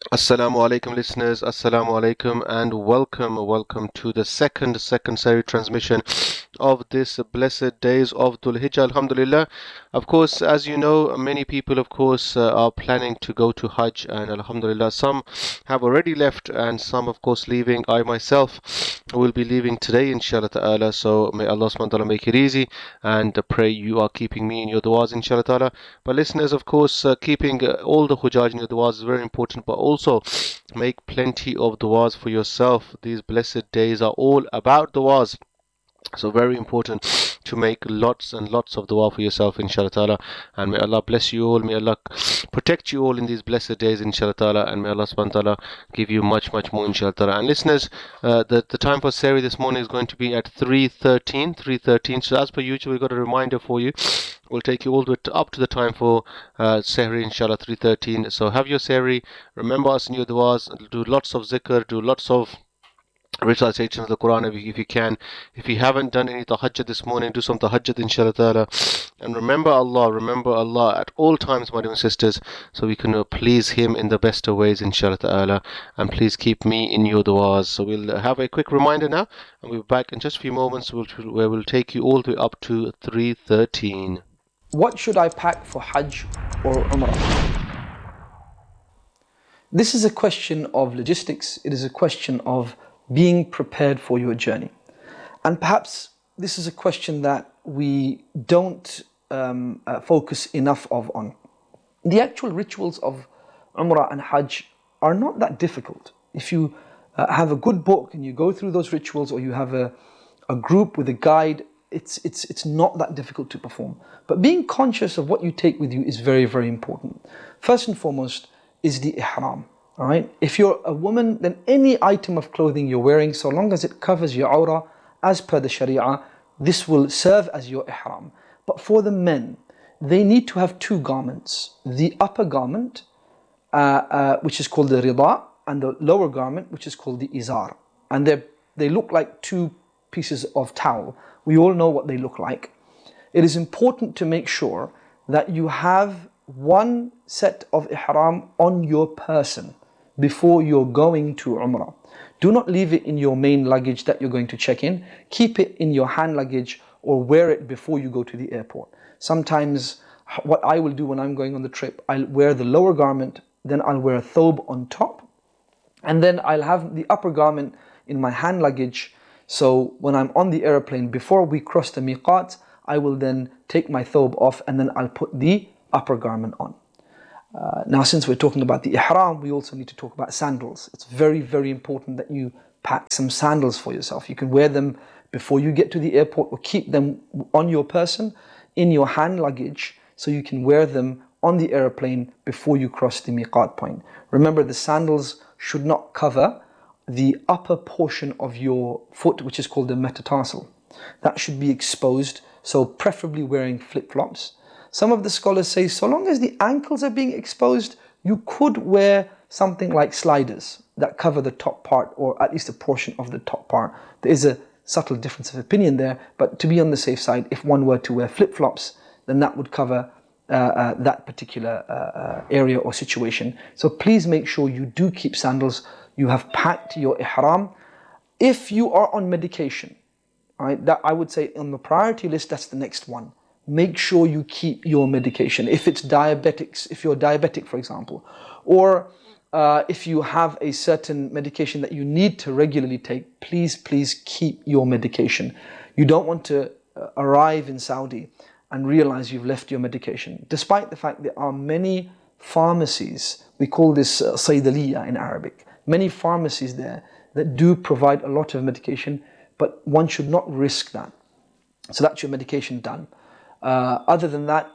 Assalamu alaikum listeners, assalamu alaikum and welcome to the second series transmission of this blessed days of Dhul Hijjah. Alhamdulillah. Of course, as you know, many people of course are planning to go to Hajj, and Alhamdulillah some have already left and some of course leaving. I myself will be leaving today inshallah ta'ala, so may Allah subhanahu wa ta'ala make it easy, and pray you are keeping me in your du'as inshallah ta'ala. But listeners, of course, keeping all the Hujjaj in your du'as is very important, but also make plenty of du'as for yourself. These blessed days are all about du'as. So very important to make lots and lots of dua for yourself inshallah ta'ala, and may Allah bless you all, may Allah protect you all in these blessed days inshallah ta'ala, and may Allah subhanahu wa ta'ala give you much more inshallah ta'ala. And listeners, the time for Sari this morning is going to be at 3:13. So as per usual, we've got a reminder for you. We'll take you all the way up to the time for Sehri inshallah 3:13. So have your Sehri, remember us in your duas, do lots of zikr, do lots of recitation of the Quran if you can. If you haven't done any tahajjud this morning, do some tahajjud inshallah ta'ala. And remember Allah at all times, my dear sisters, so we can please Him in the best of ways inshallah ta'ala. And please keep me in your du'as. So we'll have a quick reminder now, and we'll be back in just a few moments where we'll take you all the way up to 3:13. What should I pack for Hajj or Umrah? This is a question of logistics. It is a question of being prepared for your journey. And perhaps this is a question that we don't focus enough on. The actual rituals of Umrah and Hajj are not that difficult. If you have a good book and you go through those rituals, or you have a group with a guide, it's not that difficult to perform. But being conscious of what you take with you is very important. First and foremost is the ihram. All right. If you're a woman, then any item of clothing you're wearing, so long as it covers your awrah as per the Sharia, this will serve as your ihram. But for the men, they need to have two garments: the upper garment, which is called the rida, and the lower garment, which is called the izar. And they look like two pieces of towel. We all know what they look like. It is important to make sure that you have one set of ihram on your person before you're going to Umrah. Do not leave it in your main luggage that you're going to check in. Keep it in your hand luggage, or wear it before you go to the airport. Sometimes what I will do when I'm going on the trip, I'll wear the lower garment, then I'll wear a thobe on top, and then I'll have the upper garment in my hand luggage. So when I'm on the airplane, before we cross the miqat, I will then take my thobe off, and then I'll put the upper garment on. Now, since we're talking about the ihram, we also need to talk about sandals. It's very important that you pack some sandals for yourself. You can wear them before you get to the airport, or keep them on your person in your hand luggage, so you can wear them on the airplane before you cross the miqat point. Remember, the sandals should not cover the upper portion of your foot, which is called the metatarsal. That should be exposed, so preferably wearing flip-flops. Some of the scholars say, so long as the ankles are being exposed, you could wear something like sliders that cover the top part, or at least a portion of the top part. There is a subtle difference of opinion there, but to be on the safe side, if one were to wear flip-flops, then that would cover that particular area or situation. So please make sure you do keep sandals. You have packed your ihram. If you are on medication, right, that I would say on the priority list, that's the next one. Make sure you keep your medication. If it's diabetics, if you're diabetic, for example, or if you have a certain medication that you need to regularly take, please keep your medication. You don't want to arrive in Saudi and realize you've left your medication, despite the fact there are many pharmacies. We call this saydaliya in Arabic. Many pharmacies there that do provide a lot of medication, but one should not risk that. So that's your medication done. Other than that,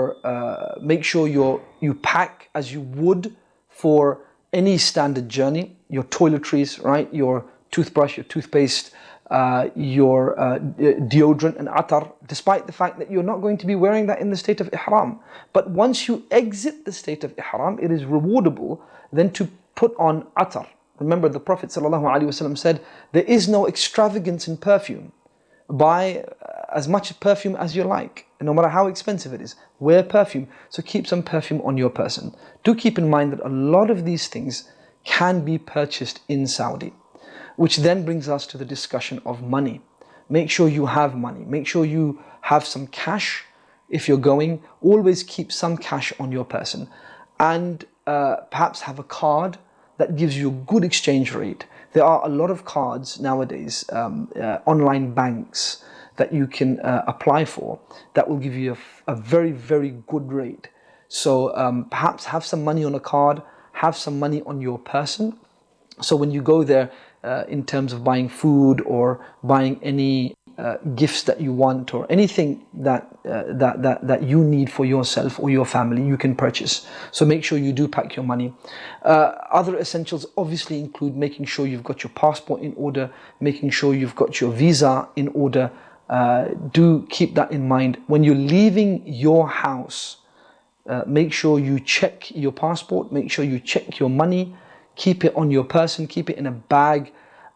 make sure you pack as you would for any standard journey. Your toiletries, right? Your toothbrush, your toothpaste, your deodorant and atar, despite the fact that you're not going to be wearing that in the state of ihram. But once you exit the state of ihram, it is rewardable then to put on atar. Remember, the Prophet ﷺ said, there is no extravagance in perfume. Buy as much perfume as you like, no matter how expensive it is. Wear perfume, so keep some perfume on your person. Do keep in mind that a lot of these things can be purchased in Saudi. Which then brings us to the discussion of money. Make sure you have money. Make sure you have some cash if you're going. Always keep some cash on your person. And perhaps have a card that gives you a good exchange rate. There are a lot of cards nowadays, online banks that you can apply for that will give you a very, very good rate. So perhaps have some money on a card, have some money on your person. So when you go there, in terms of buying food or buying any gifts that you want or anything that you need for yourself or your family, you can purchase. So make sure you do pack your money. Other essentials obviously include making sure you've got your passport in order, making sure you've got your visa in order. Do keep that in mind. When you're leaving your house, make sure you check your passport, make sure you check your money, keep it on your person, keep it in a bag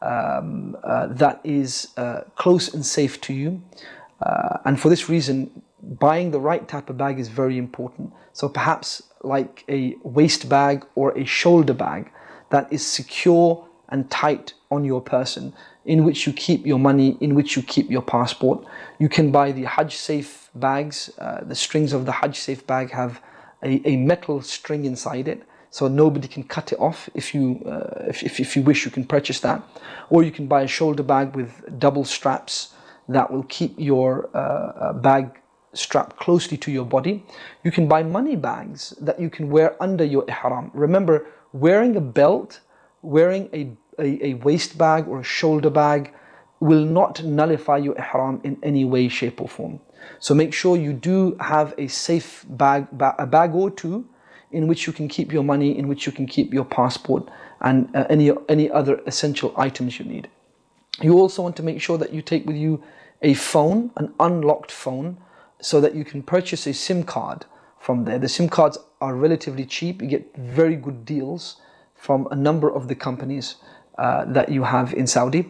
that is close and safe to you. And for this reason, buying the right type of bag is very important. So perhaps like a waist bag or a shoulder bag that is secure and tight on your person, in which you keep your money, in which you keep your passport. You can buy the Hajj Safe bags. The strings of the Hajj Safe bag have a metal string inside it, so nobody can cut it off. If you wish, you can purchase that. Or you can buy a shoulder bag with double straps that will keep your bag strapped closely to your body. You can buy money bags that you can wear under your ihram. Remember, wearing a belt, wearing a waist bag or a shoulder bag will not nullify your ihram in any way, shape or form. So make sure you do have a safe bag, a bag or two, in which you can keep your money, in which you can keep your passport and any other essential items you need. You also want to make sure that you take with you a phone, an unlocked phone, so that you can purchase a SIM card from there. The SIM cards are relatively cheap. You get very good deals from a number of the companies that you have in Saudi.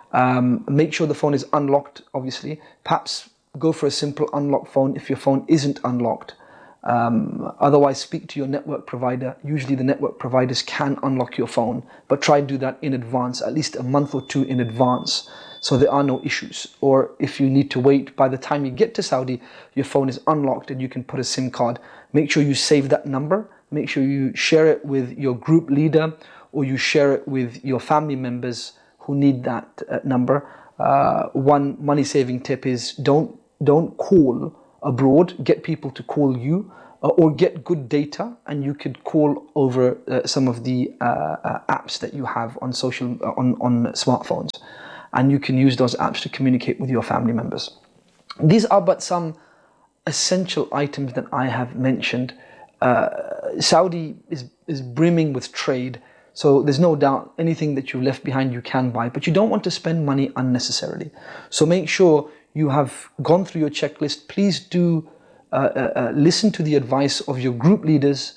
Make sure the phone is unlocked, obviously. Perhaps go for a simple unlocked phone if your phone isn't unlocked. Otherwise, speak to your network provider. Usually the network providers can unlock your phone, but try to do that in advance, at least a month or two in advance, so there are no issues. Or if you need to wait, by the time you get to Saudi, your phone is unlocked and you can put a SIM card. Make sure you save that number. Make sure you share it with your group leader, or you share it with your family members who need that number. One money-saving tip is don't call abroad. Get people to call you, or get good data, and you could call over some of the apps that you have on on smartphones, and you can use those apps to communicate with your family members. These are but some essential items that I have mentioned. Saudi is brimming with trade, so there's no doubt anything that you've left behind you can buy, but you don't want to spend money unnecessarily. So make sure you have gone through your checklist. Please do listen to the advice of your group leaders.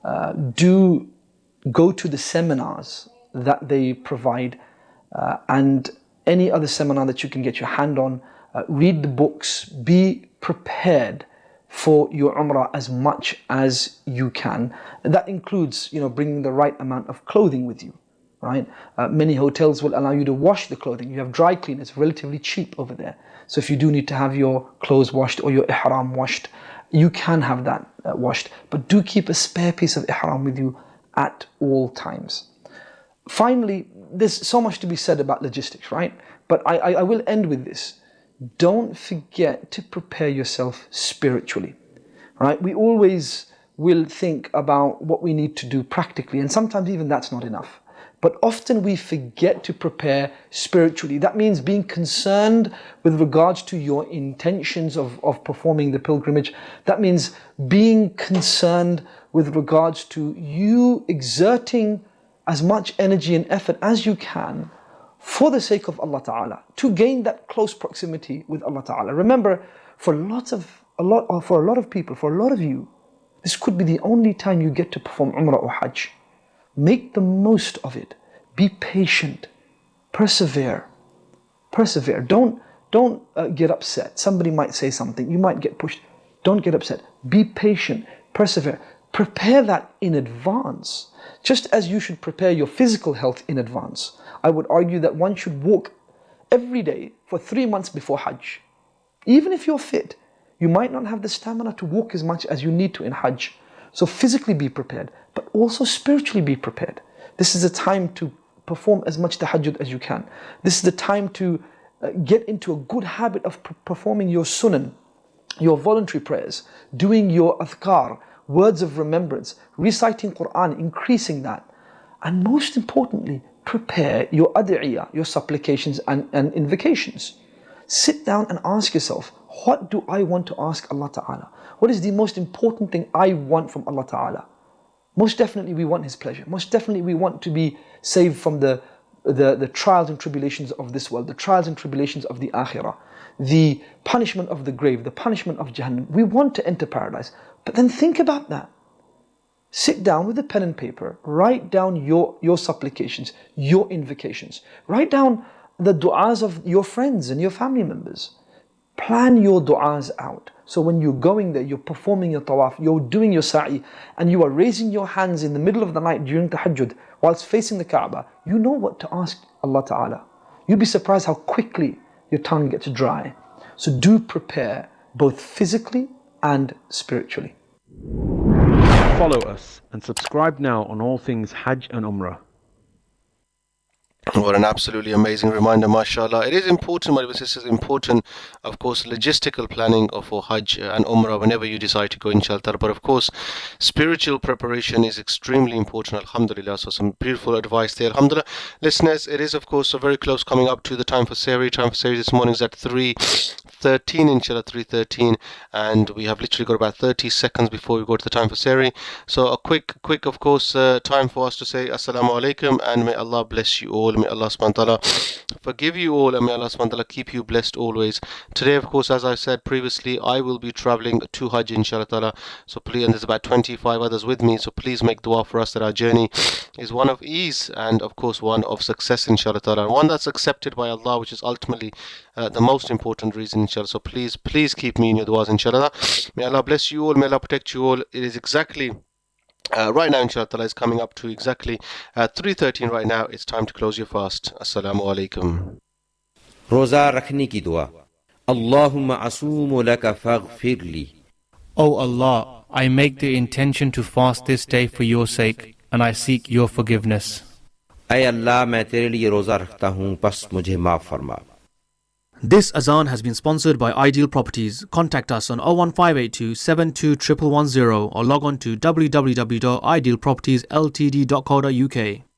Do go to the seminars that they provide, and any other seminar that you can get your hand on. Read the books. Be prepared for your Umrah as much as you can. And that includes, bringing the right amount of clothing with you. Right? Many hotels will allow you to wash the clothing. You have dry cleaners, relatively cheap over there. So if you do need to have your clothes washed or your ihram washed, you can have that washed. But do keep a spare piece of ihram with you at all times. Finally, there's so much to be said about logistics, right? But I will end with this. Don't forget to prepare yourself spiritually, right? We always will think about what we need to do practically, and sometimes even that's not enough. But often we forget to prepare spiritually. That means being concerned with regards to your intentions of performing the pilgrimage. That means being concerned with regards to you exerting as much energy and effort as you can for the sake of Allah Ta'ala, to gain that close proximity with Allah Ta'ala. Remember, for a lot of people, for a lot of you, this could be the only time you get to perform Umrah or Hajj. Make the most of it. Be patient. Persevere. Don't get upset. Somebody might say something. You might get pushed. Don't get upset. Be patient. Persevere. Prepare that in advance. Just as you should prepare your physical health in advance, I would argue that one should walk every day for 3 months before Hajj. Even if you're fit, you might not have the stamina to walk as much as you need to in Hajj. So physically be prepared, but also spiritually be prepared. This is a time to perform as much tahajjud as you can. This is the time to get into a good habit of performing your sunan, your voluntary prayers, doing your adhkar, words of remembrance, reciting Quran, increasing that. And most importantly, prepare your ad'iyah, your supplications and invocations. Sit down and ask yourself, what do I want to ask Allah Ta'ala? What is the most important thing I want from Allah Ta'ala? Most definitely we want His pleasure. Most definitely we want to be saved from the trials and tribulations of this world, the trials and tribulations of the akhirah, the punishment of the grave, the punishment of Jahannam. We want to enter paradise. But then think about that. Sit down with a pen and paper, write down your supplications, your invocations. Write down the du'as of your friends and your family members. Plan your du'as out. So when you're going there, you're performing your tawaf, you're doing your sa'i, and you are raising your hands in the middle of the night during tahajjud, whilst facing the Kaaba, you know what to ask Allah Ta'ala. You'd be surprised how quickly your tongue gets dry. So do prepare both physically and spiritually. Follow us and subscribe now on all things Hajj and Umrah. What an absolutely amazing reminder, mashallah. It is important, my dear sisters, important, of course, logistical planning for Hajj and Umrah whenever you decide to go, inshallah. But of course, spiritual preparation is extremely important, alhamdulillah. So some beautiful advice there, alhamdulillah. Listeners, it is, of course, very close coming up to the time for Sehri. Time for Sehri this morning is at 3:13, inshallah, 3:13. And we have literally got about 30 seconds before we go to the time for Sehri. So a quick, of course, time for us to say Assalamu alaikum, and may Allah bless you all. May Allah subhanahu wa ta'ala forgive you all, and may Allah subhanahu wa ta'ala keep you blessed always. Today, of course, as I said previously, I will be traveling to Hajj, inshallah ta'ala. So please, and there's about 25 others with me, so please make dua for us that our journey is one of ease and, of course, one of success, inshallah ta'ala, and one that's accepted by Allah, which is ultimately the most important reason, inshallah. So please keep me in your duas, inshallah. May Allah bless you all, may Allah protect you all. It is exactly right now, inshallah ta'ala, is coming up to exactly 3:13 right now. It's time to close your fast. Assalamu alaikum. रोजा रखने की दुआ अल्लाहुम्मा असूमु लका फग़फ़िरली. O Allah, I make the intention to fast this day for your sake, and I seek your forgiveness. ऐ अल्लाह मैं तेरे लिए रोजा रखता हूँ बस मुझे माफ फरमा. This azan has been sponsored by Ideal Properties. Contact us on 01582 721110 or log on to www.idealpropertiesltd.co.uk.